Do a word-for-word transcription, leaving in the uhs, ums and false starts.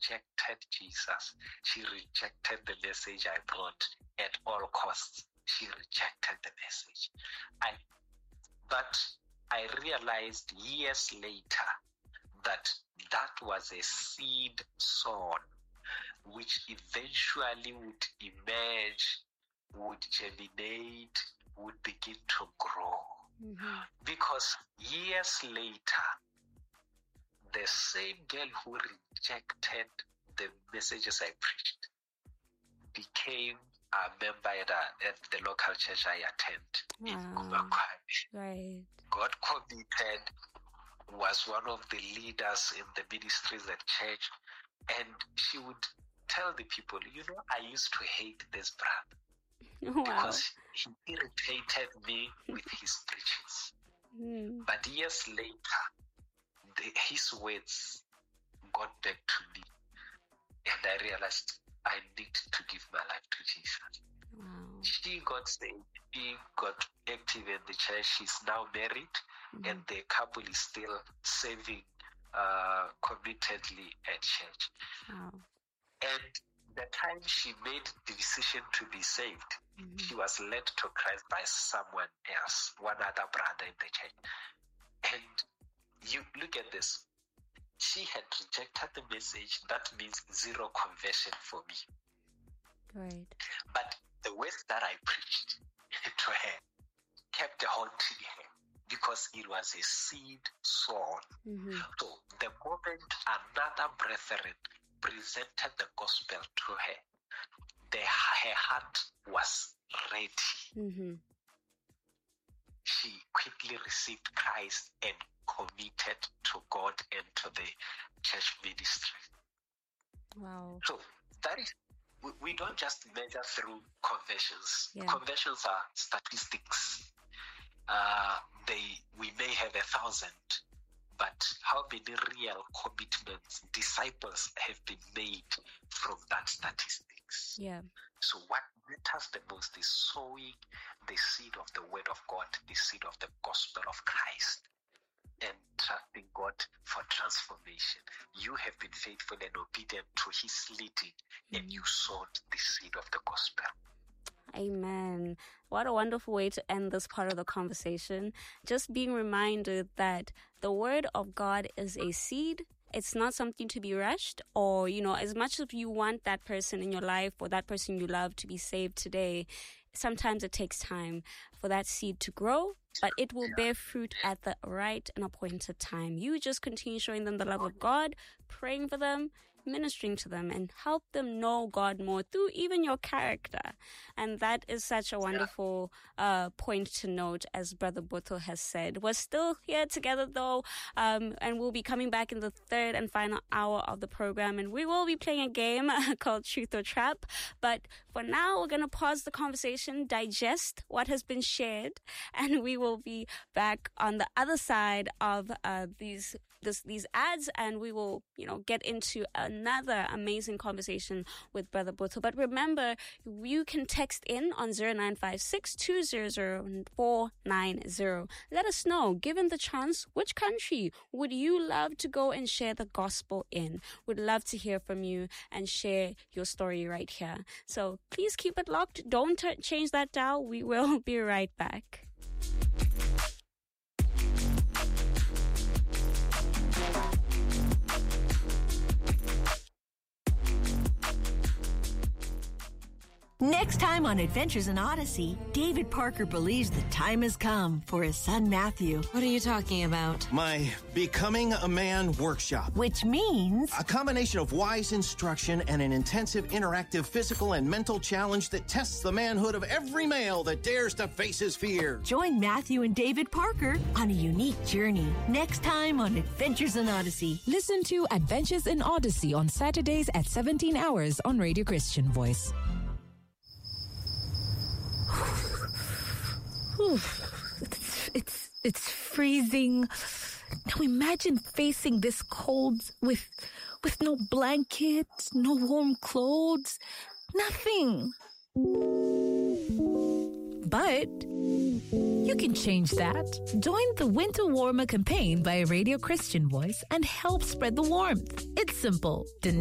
rejected Jesus. She rejected the message I brought at all costs. She rejected the message. I, but I realized years later that that was a seed sown, which eventually would emerge, would germinate, would begin to grow. Mm-hmm. Because years later, the same girl who rejected the messages I preached became a member at, a, at the local church I attend wow. in Kumakwai. Right. God committed, was one of the leaders in the ministries at church, and she would tell the people, you know, I used to hate this brother wow. because he irritated me with his preachings. Mm. But years later, the, his words got back to me, and I realized I need to give my life to Jesus. Wow. She got saved, she got active in the church. She's now married, mm-hmm. and the couple is still serving uh, committedly at church. Wow. And the time she made the decision to be saved, mm-hmm. she was led to Christ by someone else, one other brother in the church. And you look at this. She had rejected the message. That means zero conversion for me. Right. But the words that I preached to her kept haunting her because it was a seed sown. Mm-hmm. So the moment another brethren presented the gospel to her, the, her heart was ready. Mm-hmm. She quickly received Christ and committed to God and to the church ministry. Wow. So that is, we, we don't just measure through conversions. Yeah. Conversions are statistics. Uh, they we may have a thousand, but how many real commitments, disciples have been made from that statistics? Yeah. So what matters the most is sowing the seed of the word of God, the seed of the gospel of Christ, and trusting God for transformation. You have been faithful and obedient to his leading, mm-hmm. and you sowed the seed of the gospel. Amen. What a wonderful way to end this part of the conversation. Just being reminded that the word of God is a seed. It's not something to be rushed, or, you know, as much as you want that person in your life or that person you love to be saved today, sometimes it takes time for that seed to grow, but it will bear fruit at the right and appointed time. You just continue showing them the love of God, praying for them, ministering to them, and help them know God more through even your character. And that is such a wonderful uh, point to note, as Brother Botho has said. We're still here together, though, um, and we'll be coming back in the third and final hour of the program, and we will be playing a game called Truth or Trap. But for now, we're going to pause the conversation, digest what has been shared, and we will be back on the other side of uh, these this, these ads, and we will, you know, get into another amazing conversation with Brother Botho. But remember, you can text in on zero nine five six, two zero zero, four nine zero. Let us know, given the chance, which country would you love to go and share the gospel in? We'd love to hear from you and share your story right here. So please keep it locked. Don't t- change that dial. We will be right back. Next time on Adventures in Odyssey, David Parker believes the time has come for his son Matthew. What are you talking about? My Becoming a Man workshop. Which means a combination of wise instruction and an intensive interactive physical and mental challenge that tests the manhood of every male that dares to face his fear. Join Matthew and David Parker on a unique journey. Next time on Adventures in Odyssey. Listen to Adventures in Odyssey on Saturdays at seventeen hours on Radio Christian Voice. It's, it's it's freezing. Now imagine facing this cold with with no blankets, no warm clothes, nothing. But you can change that. Join the Winter Warmer campaign by Radio Christian Voice and help spread the warmth. It's simple.